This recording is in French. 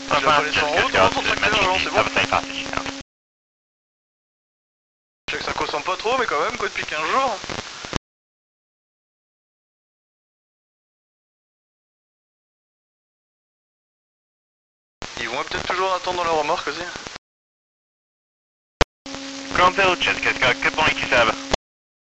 J'ai la police en route, on rentre en tracteur, genre, c'est bon. Je sais que ça consomme pas trop, mais quand même, quoi, depuis 15 jours. Ils vont peut-être toujours attendre dans leur remorque aussi. Ground Zero, Chelsea, 4 pour l'équipe.